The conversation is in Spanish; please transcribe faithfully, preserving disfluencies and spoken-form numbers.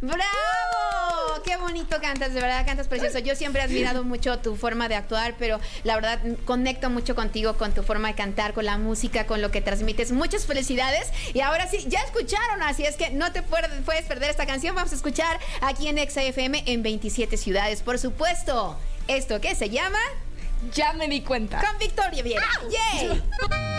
¡Bravo! ¡Qué bonito cantas! De verdad cantas precioso. Yo siempre he admirado mucho tu forma de actuar, pero la verdad conecto mucho contigo, con tu forma de cantar, con la música, con lo que transmites. Muchas felicidades. Y ahora sí, ya escucharon, así es que no te puedes perder esta canción. Vamos a escuchar aquí en Exa F M en veintisiete ciudades, por supuesto. Esto que se llama... Ya me di cuenta. Con Victoria Viera. ¡Yay!